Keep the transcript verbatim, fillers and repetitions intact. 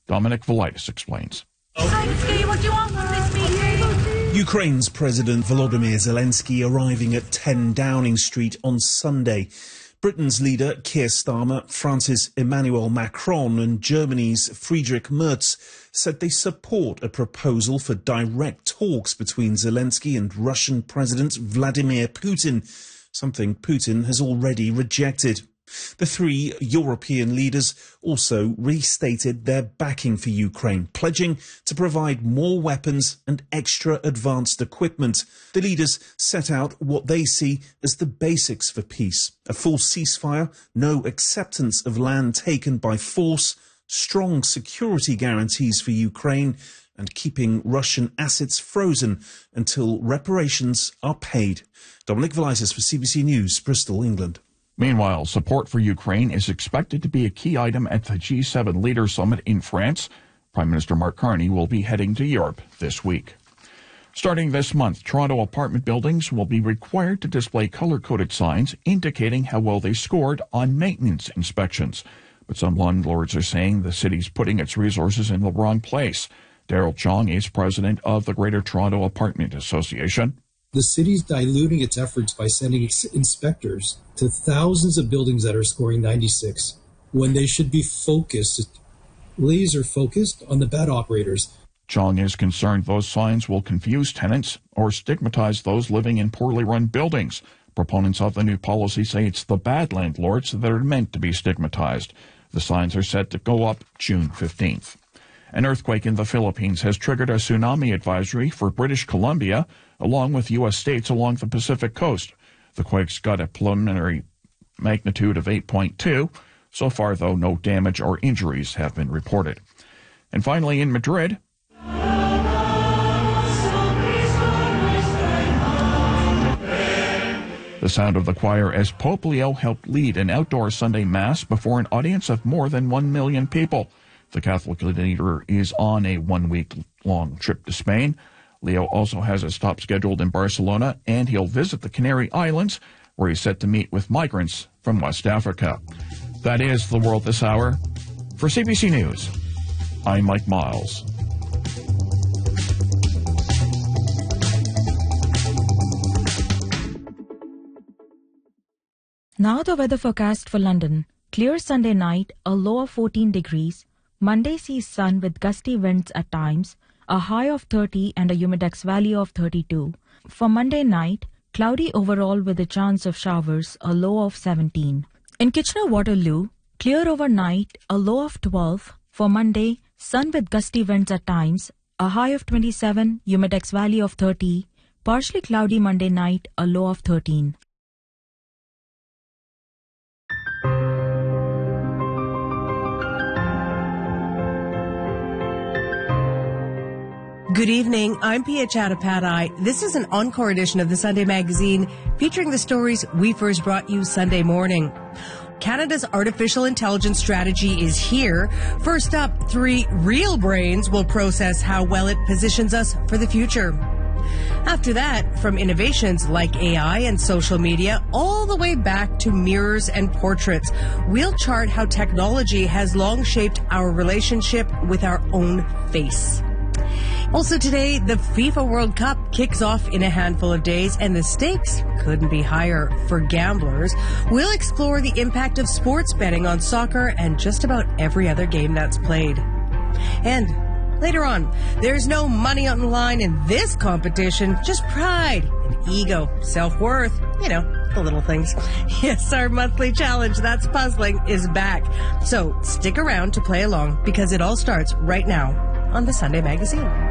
Dominic Velitis explains. What do you want from this meeting? Ukraine's President Volodymyr Zelensky arriving at ten Downing Street on Sunday. Britain's leader Keir Starmer, France's Emmanuel Macron and Germany's Friedrich Merz said they support a proposal for direct talks between Zelensky and Russian President Vladimir Putin, something Putin has already rejected. The three European leaders also restated their backing for Ukraine, pledging to provide more weapons and extra advanced equipment. The leaders set out what they see as the basics for peace: a full ceasefire, no acceptance of land taken by force, strong security guarantees for Ukraine, and keeping Russian assets frozen until reparations are paid. Dominic Velitis for C B C News, Bristol, England. Meanwhile, support for Ukraine is expected to be a key item at the G seven Leaders Summit in France. Prime Minister Mark Carney will be heading to Europe this week. Starting this month, Toronto apartment buildings will be required to display color-coded signs indicating how well they scored on maintenance inspections. But some landlords are saying the city's putting its resources in the wrong place. Daryl Chong is president of the Greater Toronto Apartment Association. The city's diluting its efforts by sending inspectors to thousands of buildings that are scoring ninety-six when they should be focused, laser focused on the bad operators. Chong is concerned those signs will confuse tenants or stigmatize those living in poorly run buildings. Proponents of the new policy say it's the bad landlords that are meant to be stigmatized. The signs are set to go up June fifteenth. An earthquake in the Philippines has triggered a tsunami advisory for British Columbia, along with U S states along the Pacific coast. The quake's got a preliminary magnitude of eight point two. So far, though, no damage or injuries have been reported. And finally, in Madrid, the sound of the choir as Pope Leo helped lead an outdoor Sunday Mass before an audience of more than one million people. The Catholic leader is on a one-week-long trip to Spain. Leo also has a stop scheduled in Barcelona, and he'll visit the Canary Islands, where he's set to meet with migrants from West Africa. That is the world this hour. For C B C News, I'm Mike Miles. Now the weather forecast for London. Clear Sunday night, a low of fourteen degrees. Monday sees sun with gusty winds at times, a high of thirty and a humidex value of thirty-two. For Monday night, cloudy overall with a chance of showers, a low of seventeen. In Kitchener-Waterloo, clear overnight, a low of twelve. For Monday, sun with gusty winds at times, a high of twenty-seven, humidex value of thirty. Partially cloudy Monday night, a low of thirteen. Good evening. I'm Pia Chattopadhyay. This is an encore edition of the Sunday Magazine featuring the stories we first brought you Sunday morning. Canada's artificial intelligence strategy is here. First up, three real brains will process how well it positions us for the future. After that, from innovations like A I and social media all the way back to mirrors and portraits, we'll chart how technology has long shaped our relationship with our own face. Also today, the FIFA World Cup kicks off in a handful of days, and the stakes couldn't be higher for gamblers. We'll explore the impact of sports betting on soccer and just about every other game that's played. And later on, there's no money on the line in this competition, just pride and ego, self-worth, you know, the little things. Yes, our monthly challenge, That's Puzzling, is back. So stick around to play along because it all starts right now on the Sunday Magazine.